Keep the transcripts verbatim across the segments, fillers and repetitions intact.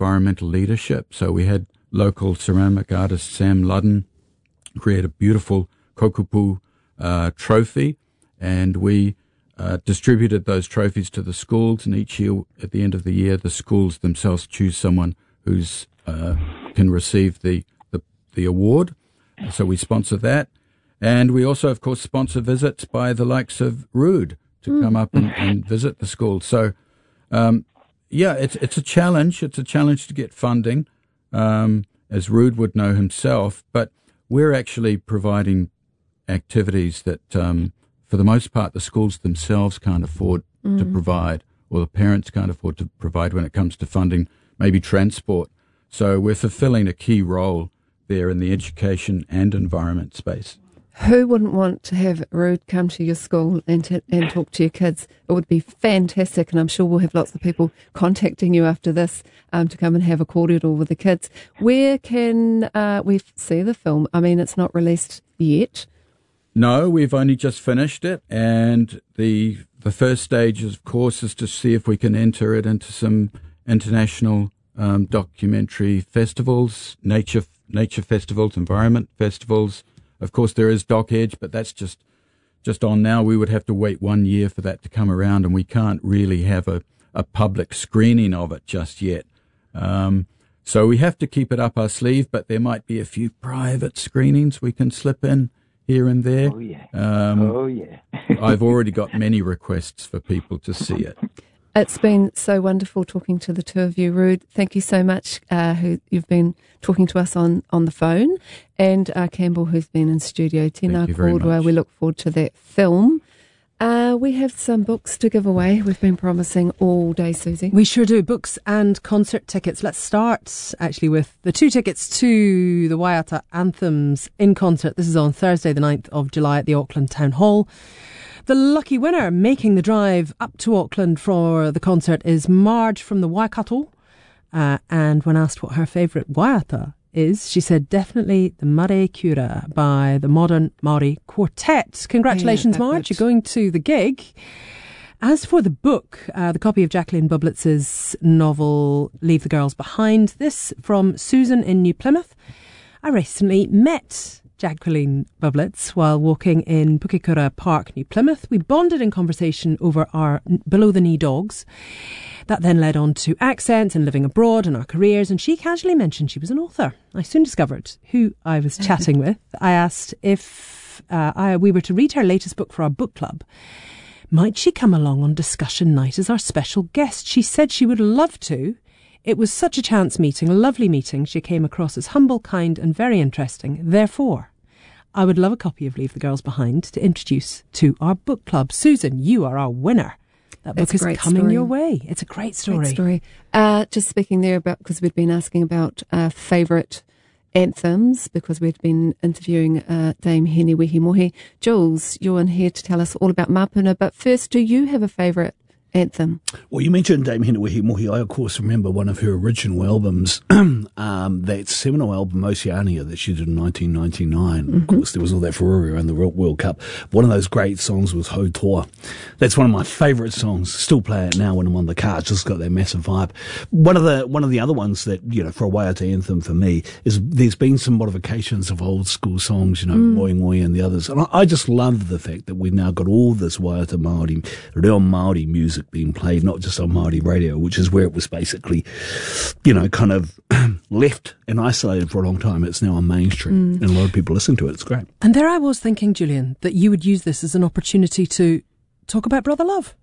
environmental leadership. So we had local ceramic artist Sam Ludden create a beautiful Kokupu uh, trophy, and we uh, distributed those trophies to the schools. And each year, at the end of the year, the schools themselves choose someone who's uh, can receive the, the the award. So we sponsor that, and we also, of course, sponsor visits by the likes of Rude to mm. come up and, and visit the schools. So, um, yeah, it's it's a challenge. It's a challenge to get funding, um, as Rude would know himself. But we're actually providing activities that, um, for the most part, the schools themselves can't afford mm. to provide, or the parents can't afford to provide when it comes to funding, maybe transport. So we're fulfilling a key role there in the education and environment space. Who wouldn't want to have Rude come to your school and to, and talk to your kids? It would be fantastic, and I'm sure we'll have lots of people contacting you after this um, to come and have a kōrero with the kids. Where can uh, we see the film? I mean, it's not released yet. No, we've only just finished it, and the the first stage, of course, is to see if we can enter it into some international um, documentary festivals, nature nature festivals, environment festivals. Of course, there is Doc Edge, but that's just just on now. We would have to wait one year for that to come around, and we can't really have a, a public screening of it just yet. Um, so we have to keep it up our sleeve, but there might be a few private screenings we can slip in here and there. Oh, yeah. Um, oh, yeah. I've already got many requests for people to see it. It's been so wonderful talking to the two of you, Rude. Thank you so much, uh, who you've been talking to us on, on the phone, and uh, Campbell, who's been in studio. Tēnā kōrua. We look forward to that film. Uh, we have some books to give away. We've been promising all day, Susie. We sure do. Books and concert tickets. Let's start, actually, with the two tickets to the Waiata Anthems in concert. This is on Thursday, the ninth of July at the Auckland Town Hall. The lucky winner making the drive up to Auckland for the concert is Marge from the Waikato. Uh, and when asked what her favourite Waiata is, she said definitely the Mare Cura by the Modern Māori Quartet. Congratulations, yeah, Marge. You're going to the gig. As for the book, uh, the copy of Jacqueline Bublitz's novel Leave the Girls Behind, this from Susan in New Plymouth. I recently met Jacqueline Bublitz while walking in Pukekura Park, New Plymouth. We bonded in conversation over our below-the-knee dogs. That then led on to accents and living abroad and our careers, and she casually mentioned she was an author. I soon discovered who I was chatting with. I asked if uh, I, we were to read her latest book for our book club. Might she come along on discussion night as our special guest? She said she would love to. It was such a chance meeting, a lovely meeting. She came across as humble, kind and very interesting. Therefore, I would love a copy of Leave the Girls Behind to introduce to our book club. Susan, you are our winner. That book is coming story. your way. It's a great story. Great story. Uh, just speaking there about, because we'd been asking about uh, favourite anthems, because we'd been interviewing uh, Dame Hene Wehi Mohi. Jules, you're in here to tell us all about Mapuna, but first, do you have a favourite anthem? Well, you mentioned Dame Hene Wehi Mohi. I, of course, remember one of her original albums, um, that seminal album, Oceania, that she did in nineteen ninety-nine. Mm-hmm. Of course, there was all that furore around the World Cup. One of those great songs was Ho Toa. That's one of my favourite songs. Still play it now when I'm on the car. It's just got that massive vibe. One of the one of the other ones that, you know, for a Waiata anthem for me is there's been some modifications of old school songs, you know, mm. Moi Moi and the others. And I, I just love the fact that we've now got all this Waiata Māori, real Māori music being played, not just on Māori radio, which is where it was basically, you know, kind of left and isolated for a long time. It's now on mainstream, mm. and a lot of people listen to it. It's great. And there I was thinking, Julian, that you would use this as an opportunity to talk about Brother Love.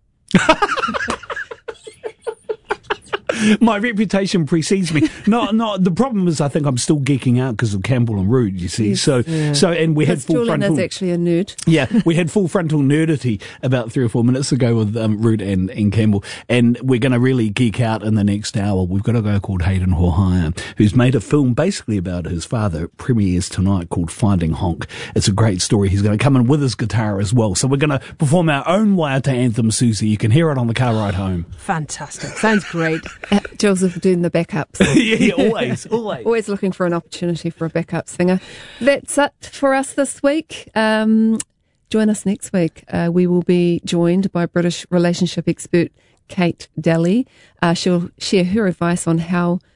My reputation precedes me. No, no. The problem is, I think I'm still geeking out because of Campbell and Rude. You see, yes, so yeah. so, and we because had full Julian frontal. is actually a nerd. Yeah, we had full frontal nerdity about three or four minutes ago with um, Rude and, and Campbell, and we're going to really geek out in the next hour. We've got a guy called Hayden Hohaia who's made a film basically about his father. It premieres tonight, called Finding Honk. It's a great story. He's going to come in with his guitar as well. So we're going to perform our own Waiata anthem, Susie. You can hear it on the car ride home. Fantastic. Sounds great. Uh, Joseph doing the backups. yeah, yeah, always, always. Always looking for an opportunity for a backup singer. That's it for us this week. Um, join us next week. Uh, we will be joined by British relationship expert Kate Daly. Uh, she'll share her advice on how